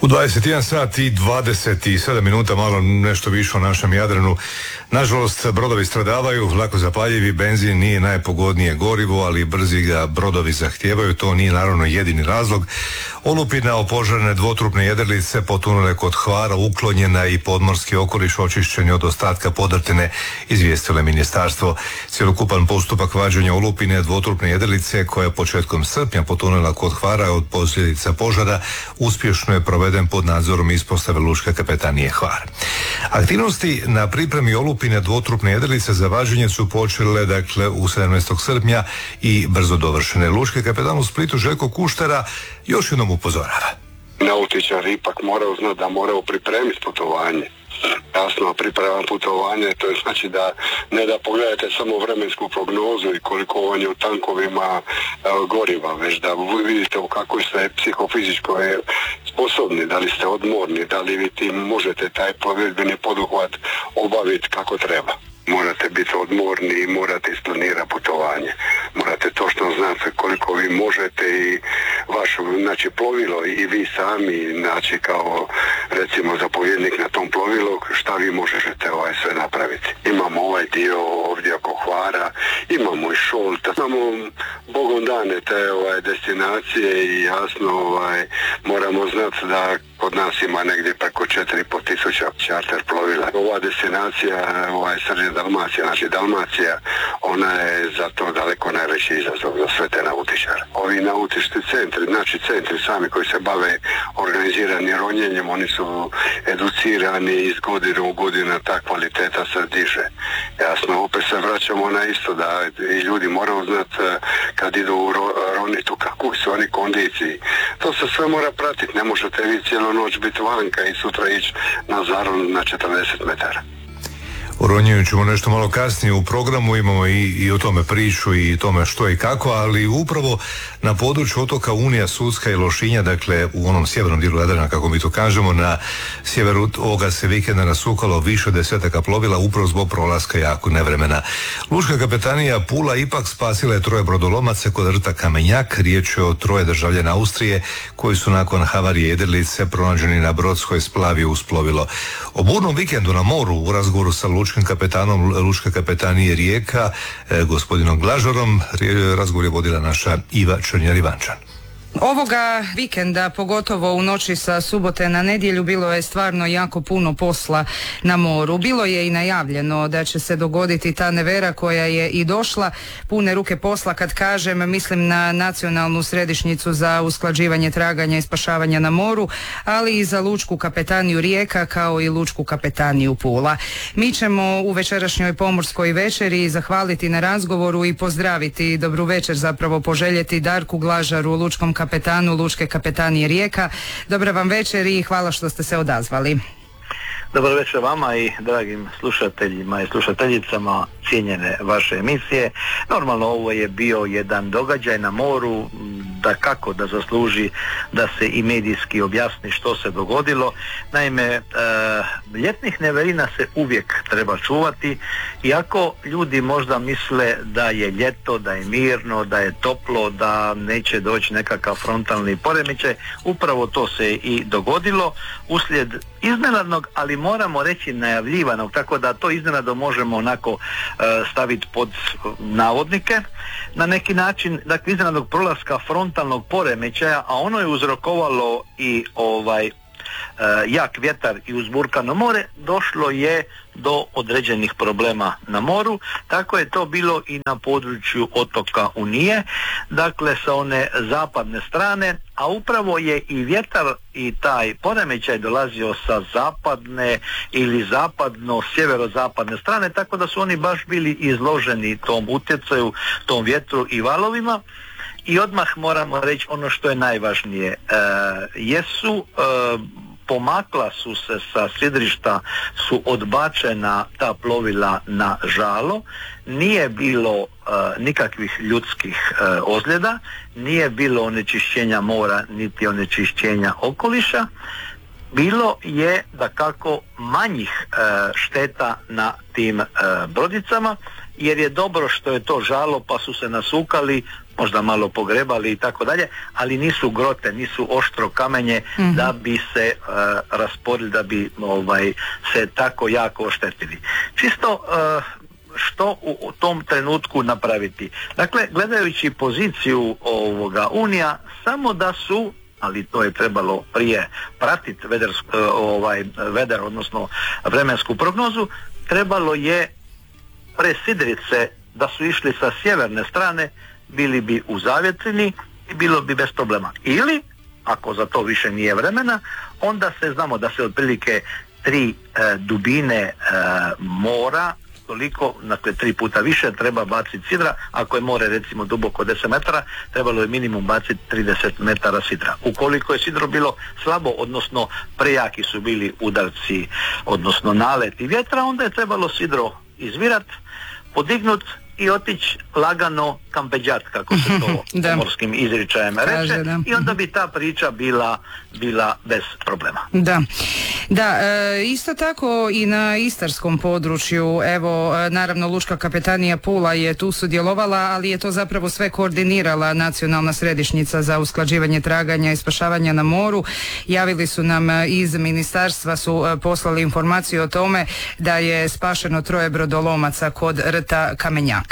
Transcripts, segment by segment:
U 21 sat i 27 minuta, malo nešto više o našem Jadranu. Nažalost, brodovi stradavaju, lako zapaljivi, benzin nije najpogodnije gorivo, ali brzi ga brodovi zahtijevaju, to nije naravno jedini razlog. Olupina, opožarene dvotrupne jedrilice potonule kod Hvara, uklonjena i podmorski okoliš očišćen od ostatka podrtine, izvijestilo je ministarstvo. Cjelokupan postupak vađenja olupine dvotrupne jedrilice, koja je početkom srpnja potonula kod Hvara od posljedica požara, uspješno je proveden pod nadzorom ispostave Lučke kapetanije Hvar. Aktivnosti na pripremi olupine dvotrupne jedrilice za vađenje su počele u 17. srpnja i brzo dovršene. Lučki kapetan u Splitu Željko Kuštera još jednom upozorava. Nautičari ipak moraju znati da moraju pripremiti putovanje. Jasno, priprema putovanja, to je znači da ne da pogledate samo vremensku prognozu i koliko vam je u tankovima goriva, već da vidite u kakvoj ste psihofizičkoj sposobni, da li ste odmorni, da li vi tim možete taj plovidbeni poduhvat obaviti kako treba. Morate biti odmorni i morate isplanirati putovanje. Morate točno znati koliko vi možete i vaše plovilo i vi sami, znači kao recimo zapovjednik na tom plovilu, šta vi možete sve napraviti. Imamo ovaj dio ovdje oko Hvara, imamo i Šolta, imamo Bogom dane te destinacije i jasno moramo znati da kod nas ima negdje preko 4.500 čarter plovila. Ova destinacija, srđe Dalmacija, znači Dalmacija, ona je za to daleko najveći izazov za sve te nautičare. Ovi nautički centri, znači centri sami koji se bave organiziranim ronjenjem, oni su educirani iz godine u godinu, ta kvaliteta se diže. Jasno, opet se vraćamo na isto da i ljudi moraju znati kad idu u ronitu kakvu su oni kondiciji. To se sve mora pratiti, ne možete vi cijelu noć biti vanka i sutra ići na zaron na 40 metara. O ronjenju ćemo nešto malo kasnije u programu, imamo i o tome priču i tome što i kako, ali upravo na području otoka Unija, Sucka i Lošinja, u onom sjevernom dijelu Jadrana, kako mi to kažemo, na sjeveru ovoga se vikenda nasukalo više od 10 plovila upravo zbog prolaska jako nevremena. Lučka kapetanija Pula ipak spasila je 3 brodolomaca kod rta Kamenjak. Riječ je o 3 državljana Austrije koji su nakon havarije jedrilice pronađeni na brodskoj splavi uz plovilo. O burnom vikendu na moru u razgovoru sa lučkim kapetanom Lučke kapetanije Rijeka, gospodinom Glažarom, razgovor je vodila naša Iva Črnjar-Ivančan. Ovoga vikenda, pogotovo u noći sa subote na nedjelju, bilo je stvarno jako puno posla na moru. Bilo je i najavljeno da će se dogoditi ta nevera koja je i došla. Pune ruke posla, kad kažem, mislim na nacionalnu središnjicu za usklađivanje traganja i spašavanja na moru, ali i za Lučku kapetaniju Rijeka kao i Lučku kapetaniju Pula. Mi ćemo u večerašnjoj pomorskoj večeri zahvaliti na razgovoru i pozdraviti, dobru večer zapravo poželjeti Darku Glažaru, lučkom kapetanu Lučke kapetanije Rijeka. Dobra vam večer i hvala što ste se odazvali. Dobar večer vama i dragim slušateljima i slušateljicama cijenjene vaše emisije. Normalno ovo je bio jedan događaj na moru, da kako da zasluži da se i medijski objasni što se dogodilo. Naime, ljetnih neverina se uvijek treba čuvati, iako ljudi možda misle da je ljeto, da je mirno, da je toplo, da neće doći nekakav frontalni poremećaj. Upravo to se i dogodilo uslijed iznenadnog, ali moramo reći najavljivanog, tako da to iznenadno možemo onako staviti pod navodnike na neki način, dakle iznenadnog prolaska frontalnog poremećaja, a ono je uzrokovalo i jak vjetar i uzburkano more, došlo je do određenih problema na moru. Tako je to bilo i na području otoka Unije, dakle sa one zapadne strane, a upravo je i vjetar i taj poremećaj dolazio sa zapadne ili zapadno-sjeverozapadne strane, tako da su oni baš bili izloženi tom utjecaju, tom vjetru i valovima. I odmah moramo reći ono što je najvažnije. Pomakla su se sa sidrišta, su odbačena ta plovila na žalo, nije bilo nikakvih ljudskih ozljeda, nije bilo onečišćenja mora niti onečišćenja okoliša. Bilo je dakako manjih šteta na tim brodicama, jer je dobro što je to žalo pa su se nasukali, možda malo pogrebali i tako dalje, ali nisu grote, nisu oštro kamenje da bi se rasporili, da bi se tako jako oštetili. Čisto što u tom trenutku napraviti? Dakle, gledajući poziciju Unija, samo da su, ali to je trebalo prije pratiti vedar, odnosno vremensku prognozu, trebalo je presidriti se da su išli sa sjeverne strane, bili bi u zavjetrini i bilo bi bez problema. Ili, ako za to više nije vremena, onda znamo da se otprilike 3 dubine mora, toliko, dakle 3 puta više treba baciti sidra. Ako je more recimo duboko 10 metara, trebalo je minimum baciti 30 metara sidra. Ukoliko je sidro bilo slabo, odnosno prejaki su bili udarci, odnosno naleti vjetra, onda je trebalo sidro izvirat, podignut i otići lagano kampeđat, kako se to pomorskim izričajem reče, i onda bi ta priča bila bez problema. Da, isto tako i na istarskom području, evo, naravno Lučka kapetanija Pula je tu sudjelovala, ali je to zapravo sve koordinirala Nacionalna središnjica za usklađivanje traganja i spašavanja na moru. Javili su nam iz ministarstva, su poslali informaciju o tome da je spašeno 3 brodolomaca kod rta Kamenjaka.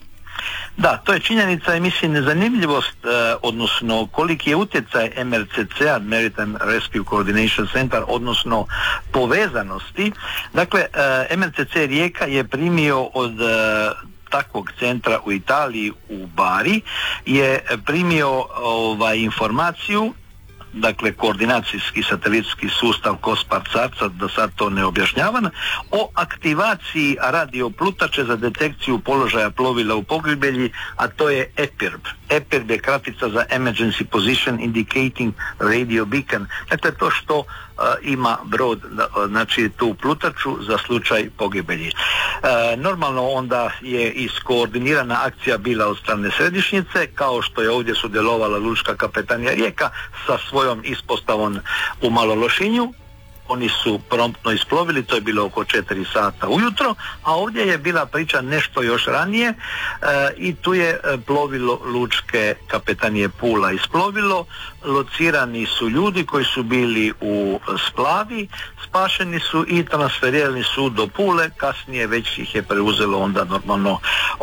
Da, to je činjenica i mislim zanimljivost, odnosno koliki je utjecaj MRCC-a, Maritime Rescue Coordination Center, odnosno povezanosti. Dakle, MRCC Rijeka je primio od takvog centra u Italiji, u Bari, je primio informaciju, dakle koordinacijski satelitski sustav COSPAR-SARCA, da sad to ne objašnjavam, o aktivaciji radioplutače za detekciju položaja plovila u pogibelji, a to je EPIRB. EPIRB je kratica za Emergency Position Indicating Radio Beacon. Dakle, to što ima brod, znači tu plutaču za slučaj pogibelji. Normalno onda je iskoordinirana akcija bila od strane središnjice, kao što je ovdje sudjelovala Lučka kapetanija Rijeka sa svojom ispostavom u Malološinju. Oni su promptno isplovili, to je bilo oko 4 sata ujutro, a ovdje je bila priča nešto još ranije i tu je plovilo Lučke kapetanije Pula isplovilo, locirani su ljudi koji su bili u splavi, spašeni su i transferirani su do Pule, kasnije već ih je preuzelo onda normalno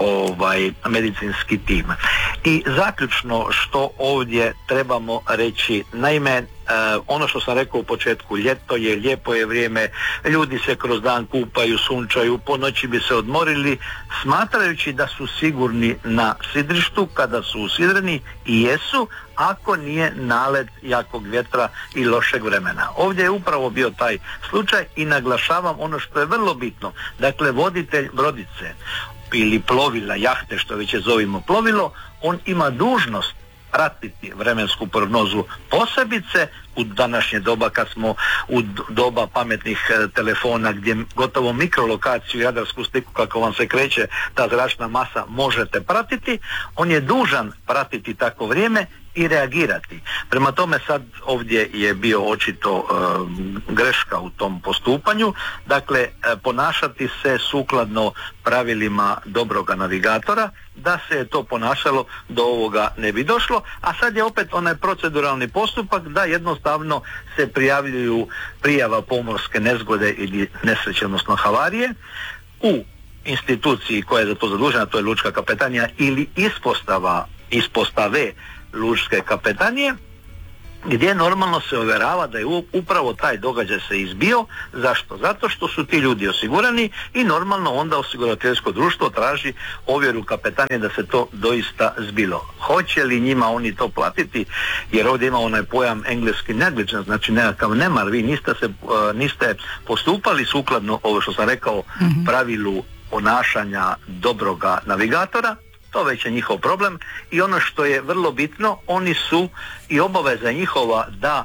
medicinski tim. I zaključno što ovdje trebamo reći, naime, ono što sam rekao u početku, ljeto je, lijepo je vrijeme, ljudi se kroz dan kupaju, sunčaju, po noći bi se odmorili, smatrajući da su sigurni na sidrištu kada su usidreni, i jesu, ako nije nalet jakog vjetra i lošeg vremena. Ovdje je upravo bio taj slučaj i naglašavam ono što je vrlo bitno. Dakle, voditelj brodice ili plovila, jahte, što već je zovimo plovilo, on ima dužnost pratiti vremensku prognozu, posebice u današnje doba kad smo u doba pametnih telefona gdje gotovo mikrolokaciju, radarsku sliku kako vam se kreće ta zračna masa možete pratiti. On je dužan pratiti tako vrijeme i reagirati. Prema tome sad ovdje je bio očito greška u tom postupanju, dakle ponašati se sukladno pravilima dobroga navigatora. Da se je to ponašalo, do ovoga ne bi došlo, a sad je opet onaj proceduralni postupak da jednostavno se prijavljuju prijava pomorske nezgode ili nesreće, odnosno havarije, u instituciji koja je za to zadužena, to je Lučka kapetanija ili ispostave Lučke kapetanije, gdje normalno se ovjerava da je upravo taj događaj se izbio. Zašto? Zato što su ti ljudi osigurani i normalno onda osigurateljsko društvo traži ovjeru kapetanije da se to doista zbilo. Hoće li njima oni to platiti? Jer ovdje ima onaj pojam engleski negligence, znači nekakav nemar, vi niste postupali sukladno, ovo što sam rekao, pravilu ponašanja dobroga navigatora. To već je njihov problem i ono što je vrlo bitno, oni su i obaveza njihova da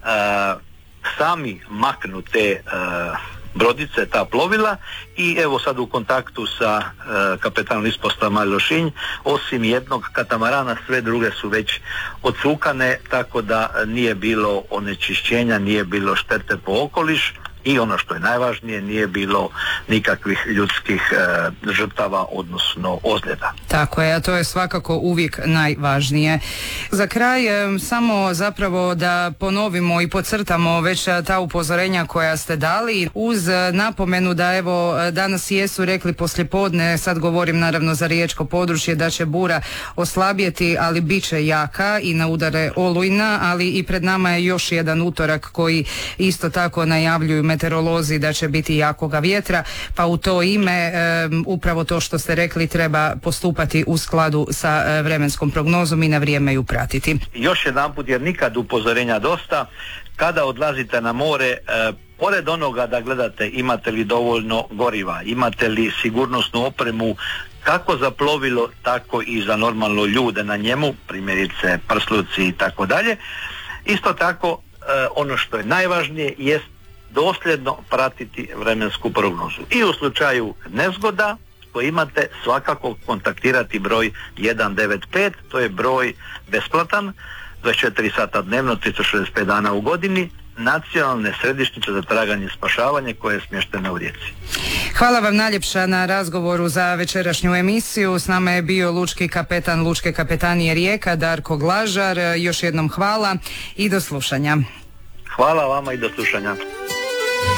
sami maknu te brodice, ta plovila, i evo sad u kontaktu sa kapetanom ispostava Mali Lošinj, osim jednog katamarana sve druge su već odsukane, tako da nije bilo onečišćenja, nije bilo štete po okoliš. i ono što je najvažnije, nije bilo nikakvih ljudskih žrtava, odnosno ozljeda. Tako je, a to je svakako uvijek najvažnije. Za kraj samo zapravo da ponovimo i podcrtamo već ta upozorenja koja ste dali, uz napomenu da evo danas jesu rekli poslijepodne, sad govorim naravno za riječko područje, da će bura oslabjeti, ali bit će jaka i na udare olujna, ali i pred nama je još jedan utorak koji isto tako najavljuju meteorolozi da će biti jakoga vjetra, pa u to ime upravo to što ste rekli treba postupati u skladu sa vremenskom prognozom i na vrijeme ju pratiti. Još jedanput, jer nikad upozorenja dosta, kada odlazite na more, pored onoga da gledate imate li dovoljno goriva, imate li sigurnosnu opremu kako za plovilo, tako i za normalno ljude na njemu, primjerice prsluci i tako dalje. Isto tako, ono što je najvažnije jest dosljedno pratiti vremensku prognozu. I u slučaju nezgoda koji imate, svakako kontaktirati broj 195, to je broj besplatan, 24 sata dnevno, 365 dana u godini, nacionalne središnjice za traganje i spašavanje koje je smješteno u Rijeci. Hvala vam najljepša na razgovoru za večerašnju emisiju. S nama je bio lučki kapetan Lučke kapetanije Rijeka Darko Glažar. Još jednom hvala i do slušanja. Hvala vama i do slušanja.